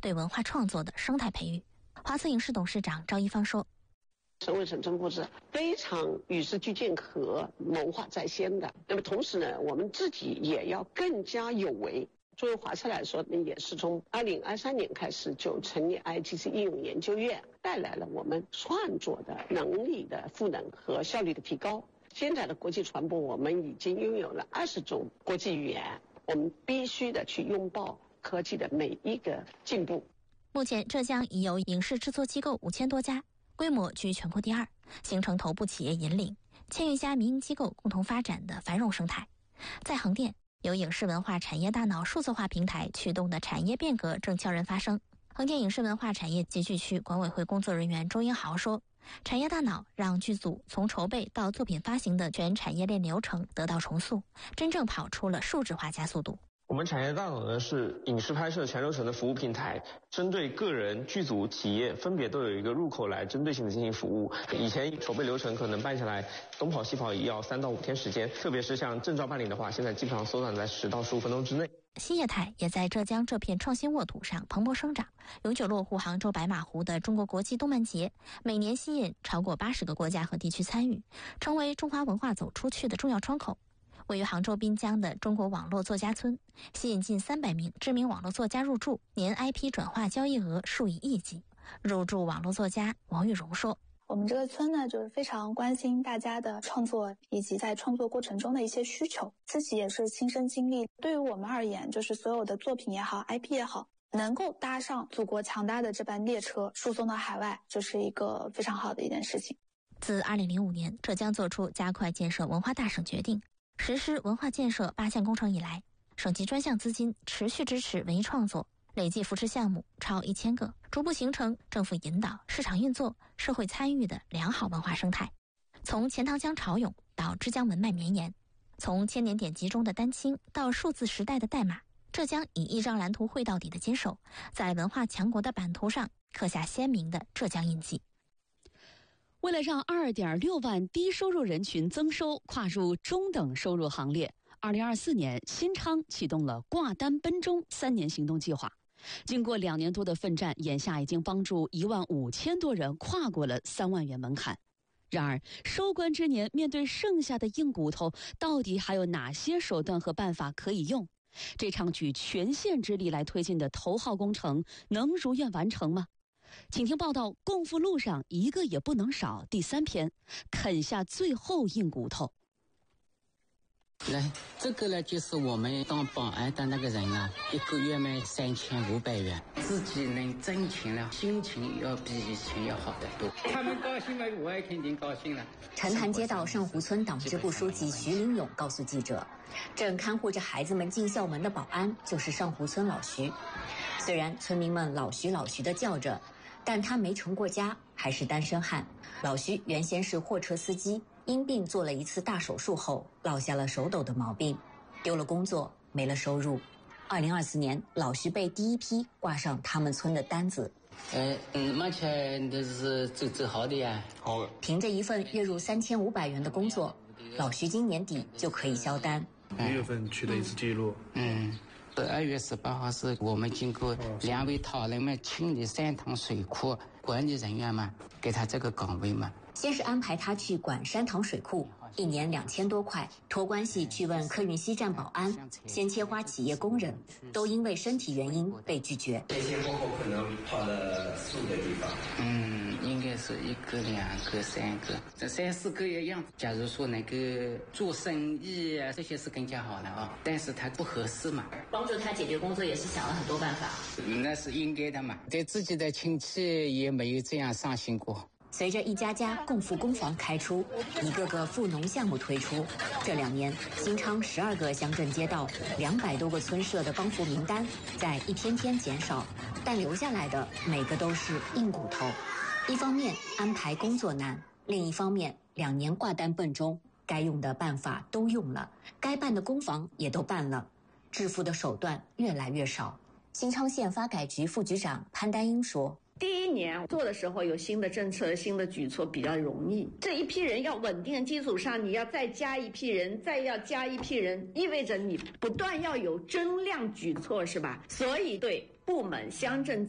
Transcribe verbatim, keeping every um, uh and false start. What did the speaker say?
对文化创作的生态培育。华策影视董事长赵一芳说， 省委省政部是非常与时俱进和谋划在先的。那么同时呢，我们自己也要更加有为。作为华策来说呢，也是从二零二三年开始就成立 I G C 应用研究院，带来了我们创作的能力的赋能和效率的提高。现在的国际传播，我们已经拥有了二十种国际语言，我们必须的去拥抱科技的每一个进步。 目前浙江已有影视制作机构五千多家，规模居全国第二，形成头部企业引领、千余家民营机构共同发展的繁荣生态。在横店，由影视文化产业大脑数字化平台驱动的产业变革正悄然发生。横店影视文化产业集聚区管委会工作人员周英豪说，产业大脑让剧组从筹备到作品发行的全产业链流程得到重塑，真正跑出了数字化加速度。 我们产业大脑呢是影视拍摄全流程的服务平台，针对个人、剧组、企业分别都有一个入口来针对性的进行服务。以前筹备流程可能办下来东跑西跑也要三到五天时间，特别是像证照办理的话，现在基本上缩短在十到十五分钟之内。 新业态也在浙江这片创新沃土上蓬勃生长。永久落户杭州白马湖的中国国际动漫节，每年吸引超过八十个国家和地区参与，成为中华文化走出去的重要窗口。位于杭州滨江的中国网络作家村，吸引近三百名知名网络作家入驻，年 I P 转化交易额数以亿计。入驻网络作家王玉荣说， 我们这个村呢，就是非常关心大家的创作以及在创作过程中的一些需求，自己也是亲身经历。对于我们而言，就是所有的作品也好 I P 也好，能够搭上祖国强大的这班列车输送到海外，就是一个非常好的一件事情。 自二零零五年浙江做出加快建设文化大省决定，实施文化建设八项工程以来，省级专项资金持续支持文艺创作，累计扶持项目超一千个，逐步形成政府引导、市场运作、社会参与的良好文化生态。从钱塘江潮涌到枝江文脉绵延，从千年典籍中的丹青到数字时代的代码，浙江以一张蓝图绘到底的坚守，在文化强国的版图上刻下鲜明的浙江印记。 为了让 二点六万低收入人群增收，跨入中等收入行列，二零二四年新昌启动了挂单奔中三年行动计划。经过两年多的奋战，眼下已经帮助一万五千多人跨过了三万元门槛。然而收官之年，面对剩下的硬骨头，到底还有哪些手段和办法可以用？这场举全县之力来推进的头号工程能如愿完成吗？请听报道《共赴路上一个也不能少》第三篇，啃下最后硬骨头。 来，这个呢就是我们当保安的那个人啊，一个月卖三千五百元，自己能挣钱了，心情要比以前要好得多。他们高兴了，我也肯定高兴了。 澄潭街道上湖村党支部书记徐林勇告诉记者，正看护着孩子们进校门的保安就是上湖村老徐。虽然村民们老徐老徐的叫着，但他没成过家，还是单身汉。老徐原先是货车司机，因病做了一次大手术后，落下了手抖的毛病，丢了工作，没了收入。二零二四年，老徐被第一批挂上他们村的单子。 呃嗯，目前都是走走好的呀。好。 凭着一份月入三千五百元的工作，老徐今年底就可以销单。 一月份取得一次记录。 嗯。二月十八号是我们经过两位讨论嘛，清理三塘水库管理人员嘛，给他这个岗位嘛。 先是安排他去管山塘水库，一年两千多块，托关系去问客运西站保安，先切花企业工人，都因为身体原因被拒绝。 这些过后可能跑了四五个地方。 嗯，应该是一个、两个、三个，这三四个月样子。假如说能够做生意啊，这些是更加好的啊，但是他不合适嘛。 帮助他解决工作也是想了很多办法。 那是应该的嘛，对自己的亲戚也没有这样上心过。 随着一家家共赴工房开出，一个个富农项目推出，这两年新昌十二个乡镇街道、两百多个村社的帮扶名单在一天天减少，但留下来的每个都是硬骨头。一方面安排工作难，另一方面两年挂单奔中，该用的办法都用了，该办的工房也都办了，致富的手段越来越少。新昌县发改局副局长潘丹英说， 第一年做的时候有新的政策、新的举措比较容易，这一批人要稳定的基础上，你要再加一批人，再要加一批人，意味着你不断要有增量举措，是吧？所以对部门、乡镇